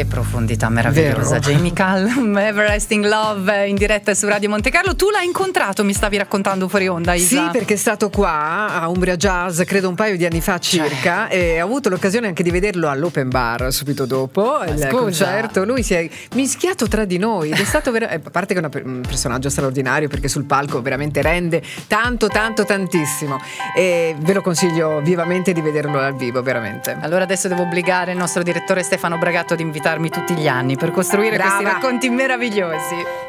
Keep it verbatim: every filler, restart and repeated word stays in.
Che profondità meravigliosa. Vero. Jamie Cullum, Everlasting Love, in diretta su Radio Monte Carlo. Tu l'hai incontrato, mi stavi raccontando fuori onda, Isa? Sì, perché è stato qua a Umbria Jazz, credo un paio di anni fa circa, cioè. E ho avuto l'occasione anche di vederlo all'open bar subito dopo Ma il scusa. concerto. Lui si è mischiato tra di noi ed è stato ver- a parte che è un personaggio straordinario, perché sul palco veramente rende tanto tanto tantissimo, e ve lo consiglio vivamente di vederlo dal vivo, veramente. Allora adesso devo obbligare il nostro direttore Stefano Bragatto ad invitarmi tutti gli anni per costruire Brava. questi racconti meravigliosi.